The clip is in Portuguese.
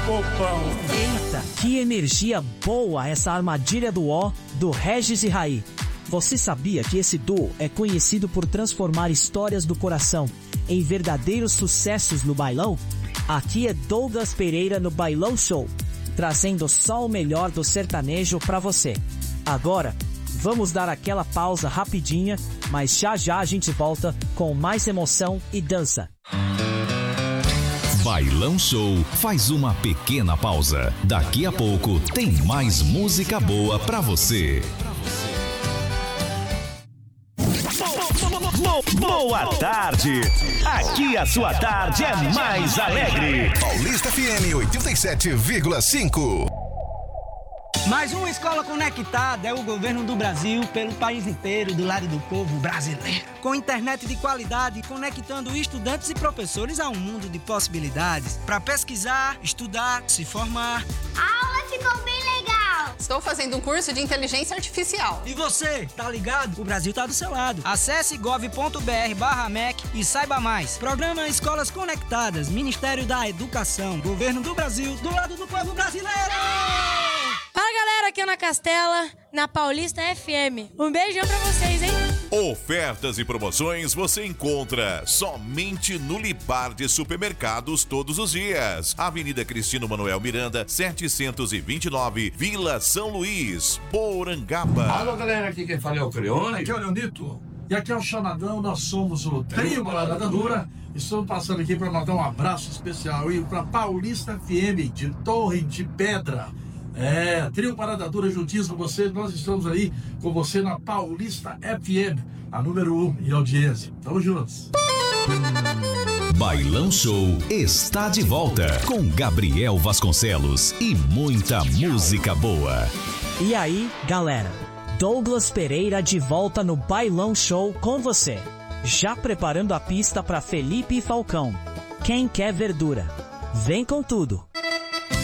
bobão. Eita, que energia boa essa armadilha do O do Regis e Raí. Você sabia que esse duo é conhecido por transformar histórias do coração em verdadeiros sucessos no bailão? Aqui é Douglas Pereira no Bailão Show, trazendo só o melhor do sertanejo pra você. Agora, vamos dar aquela pausa rapidinha, mas já já a gente volta com mais emoção e dança. Bailão Show faz uma pequena pausa. Daqui a pouco tem mais música boa pra você. Boa tarde! Aqui a sua tarde é mais alegre. Paulista FM 87,5. Mais uma escola conectada é o governo do Brasil pelo país inteiro, do lado do povo brasileiro. Com internet de qualidade, conectando estudantes e professores a um mundo de possibilidades. Para pesquisar, estudar, se formar. A aula ficou bem legal. Estou fazendo um curso de inteligência artificial. E você, tá ligado? O Brasil tá do seu lado. Acesse gov.br/MEC e saiba mais. Programa Escolas Conectadas, Ministério da Educação, Governo do Brasil, do lado do povo brasileiro! Fala galera, aqui é Ana Castela, na Paulista FM. Um beijão pra vocês, hein? Ofertas e promoções você encontra somente no Libar de Supermercados todos os dias. Avenida Cristino Manuel Miranda, 729, Vila São Luís, Porangaba. Alô galera, aqui quem fala é o Creone. Aqui é o Leonito. E aqui é o Chamadão, nós somos o Trio Parada Dura. Estamos passando aqui para mandar um abraço especial aí para Paulista FM de Torre de Pedra. Trio Parada Dura juntinhos com você, nós estamos aí com você na Paulista FM, a número 1 em audiência. Tamo juntos. Bailão Show está de volta com Gabriel Vasconcelos e muita música boa. E aí, galera, Douglas Pereira de volta no Bailão Show com você. Já preparando a pista para Felipe e Falcão. Quem quer verdura? Vem com tudo.